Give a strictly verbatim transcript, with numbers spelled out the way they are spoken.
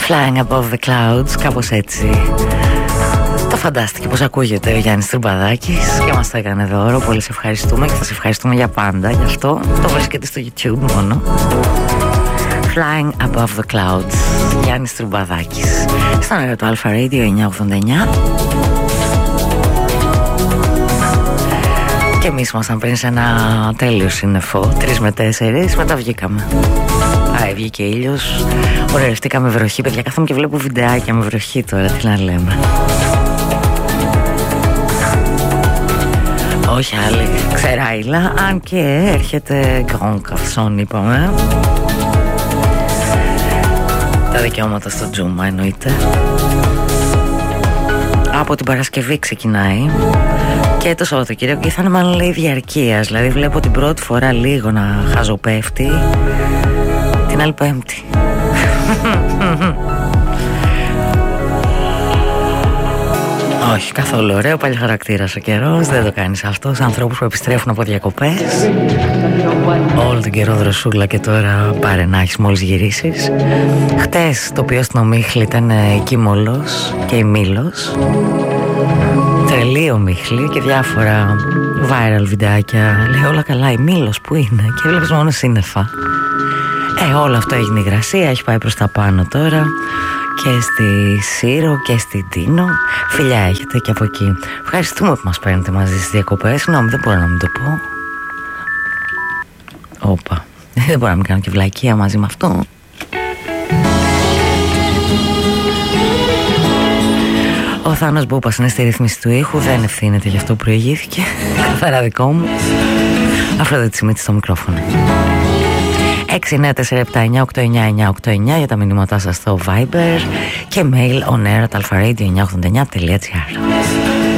Flying above the clouds, κάπως έτσι το φαντάστηκε πως ακούγεται ο Γιάννης Τουρμπαδάκης και μας το έκανε δώρο. Πολύ σε ευχαριστούμε και θα σε ευχαριστούμε για πάντα γι' αυτό. Το βρίσκεται στο YouTube μόνο. Flying above the clouds, Γιάννης Τουρμπαδάκης, στον αέρα του Alpha Radio εννιακόσια ογδόντα εννιά. Και εμείς ήμασταν πριν σε ένα τέλειο σύννεφο, τρεις με τέσσερις, μετά βγήκαμε. Α, βγήκε ήλιος, ωραιευτήκαμε βροχή. Παιδιά, κάθομαι και βλέπω βιντεάκια με βροχή τώρα, τι να λέμε. Όχι άλλη ξεράιλα, αν και έρχεται Grand Carson, είπαμε. Τα δικαιώματα στο Τζούμα εννοείται. Από την Παρασκευή ξεκινάει και το Σαββατοκύριακο και θα είναι μάλλον λέει διαρκείας. Δηλαδή βλέπω την πρώτη φορά λίγο να χαζοπέφτει, την άλλη Πέμπτη. Όχι, καθόλου ωραίο, πάλι χαρακτήρας ο καιρός. Δεν το κάνεις αυτό σε ανθρώπους που επιστρέφουν από διακοπές. Όλο τον καιρό δροσούλα και τώρα πάρε να έχεις μόλις γυρίσεις. Χτες το οποίο στην Ομίχλη ήταν η Κίμολος και η Μήλος. Τρελή Ομίχλη και διάφορα viral βιντεάκια. Λέει όλα καλά, η Μήλος που είναι και βλέπεις μόνο σύννεφα. Ε, όλο αυτό έγινε υγρασία, έχει πάει προς τα πάνω τώρα. Και στη Σύρο και στη Τίνο. Φιλιά έχετε και από εκεί. Ευχαριστούμε που μας παίρνετε μαζί στις διακοπές. Συγγνώμη, δεν μπορώ να μην το πω. Όπα, δεν μπορώ να μην κάνω και βλακεία μαζί με αυτό. Ο Θάνος Μπούπας είναι στη ρύθμιση του ήχου. Δεν ευθύνεται για αυτό που προηγήθηκε. Καθαρά δικό μου. Αφροδίτη Σιμίτη στο μικρόφωνο. έξι εννιά τέσσερα επτά εννιά οκτώ εννιά εννιά οκτώ εννιά για τα μηνύματά σας στο Viber και mail on air at alpharadio εννιακόσια ογδόντα εννιά τελεία gr.